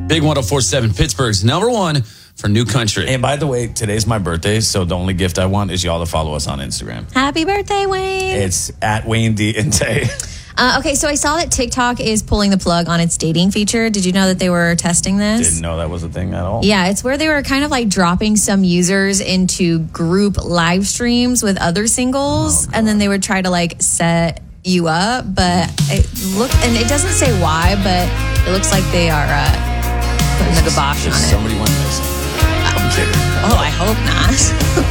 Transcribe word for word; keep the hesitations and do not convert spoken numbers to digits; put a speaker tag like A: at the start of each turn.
A: Big one oh four point seven, Pittsburgh's number one for new country.
B: And by the way, today's my birthday, so the only gift I want is y'all to follow us on Instagram.
C: Happy birthday, Wayne.
B: It's at Wayne D. Inte.
C: Uh, okay, so I saw that TikTok is pulling the plug on its dating feature. Did you know that they were testing this?
B: Didn't know that was a thing at all.
C: Yeah, it's where they were kind of like dropping some users into group live streams with other singles,
B: Oh,
C: and then they would try to like set you up. But it look, and it doesn't say why, but it looks like they are uh, putting the kibosh on it.
B: Somebody went missing. I'm kidding.
C: Oh, I hope not.